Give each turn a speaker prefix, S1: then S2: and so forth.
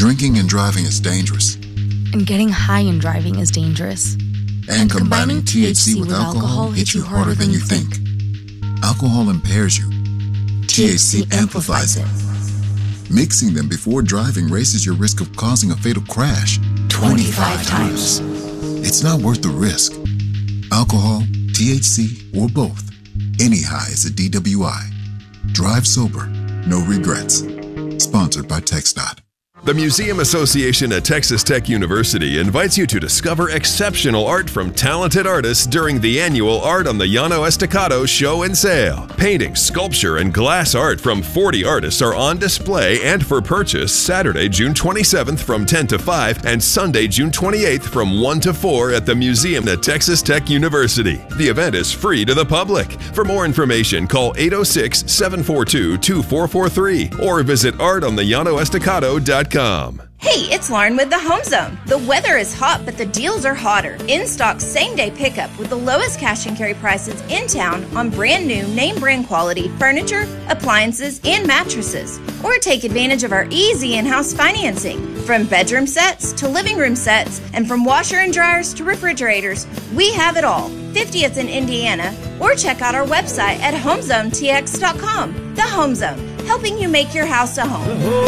S1: Drinking and driving is dangerous.
S2: And getting high and driving is dangerous.
S1: And combining THC with alcohol hits you harder than you think. Alcohol impairs you. THC amplifies it. Mixing them before driving raises your risk of causing a fatal crash 25 times. It's not worth the risk. Alcohol, THC, or both. Any high is a DWI. Drive sober, no regrets. Sponsored by TxDOT.
S3: The Museum Association at Texas Tech University invites you to discover exceptional art from talented artists during the annual Art on the Llano Estacado show and sale. Painting, sculpture, and glass art from 40 artists are on display and for purchase Saturday, June 27th from 10 to 5 and Sunday, June 28th from 1 to 4 at the museum at Texas Tech University. The event is free to the public. For more information, call 806-742-2443 or visit artonthellanoestacado.com.
S4: Hey, it's Lauren with the Home Zone. The weather is hot, but the deals are hotter. In stock same-day pickup with the lowest cash and carry prices in town on brand new name brand quality furniture, appliances, and mattresses. Or take advantage of our easy in-house financing. From bedroom sets to living room sets, and from washer and dryers to refrigerators, we have it all. 50th in Indiana, or check out our website at homezonetx.com. The Home Zone, helping you make your house a home.